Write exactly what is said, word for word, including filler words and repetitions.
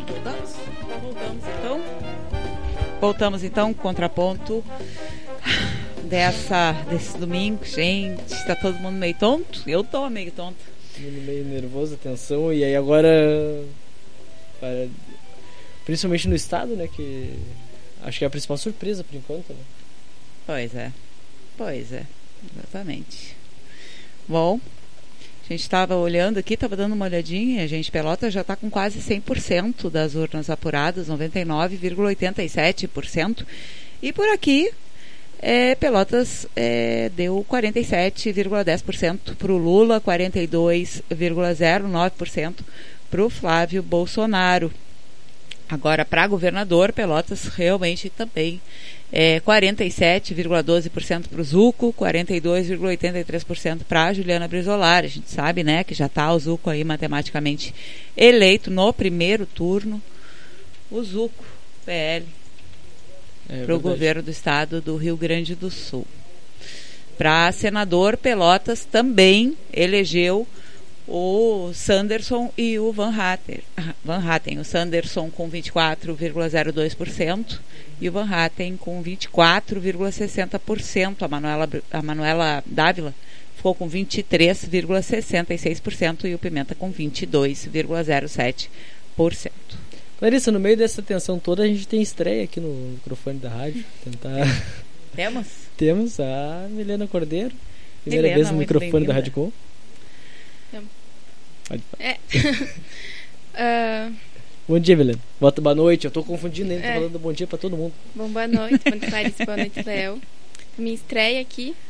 Voltamos? Voltamos então. Voltamos então, contraponto dessa, desse domingo. Gente, tá todo mundo meio tonto? Eu tô meio tonto. Meio nervoso, tensão, e aí agora, para, principalmente no estado, né, que acho que é a principal surpresa por enquanto, né? Pois é, pois é, exatamente. Bom, a gente estava olhando aqui, estava dando uma olhadinha, a gente, Pelotas já está com quase cem por cento das urnas apuradas, noventa e nove vírgula oitenta e sete por cento, e por aqui É, Pelotas é, deu quarenta e sete vírgula dez por cento para o Lula, quarenta e dois vírgula zero nove por cento para o Flávio Bolsonaro. Agora, para governador, Pelotas realmente também é, quarenta e sete vírgula doze por cento para o Zucco, quarenta e dois vírgula oitenta e três por cento para a Juliana Brizolar. A gente sabe, né, que já está o Zucco aí matematicamente eleito no primeiro turno. O Zucco, P L. É, para o governo do estado do Rio Grande do Sul. Para senador, Pelotas também elegeu o Sanderson e o Van Hatten. Van Hatten, o Sanderson com vinte e quatro vírgula zero dois por cento e o Van Hatten com vinte e quatro vírgula sessenta por cento. A Manuela, a Manuela Dávila ficou com vinte e três vírgula sessenta e seis por cento e o Pimenta com vinte e dois vírgula zero sete por cento. Larissa, no meio dessa tensão toda, a gente tem estreia aqui no microfone da rádio. Tentar... Temos? Temos a Milena Cordeiro. Primeira Milena, vez no microfone da Rádio Com. Pode falar. É. uh... Bom dia, Milena. Bota boa noite. Eu tô confundindo ele, tô é. falando bom dia pra todo mundo. Bom, boa noite. Boa noite, Larissa. Boa noite, Léo. Minha estreia aqui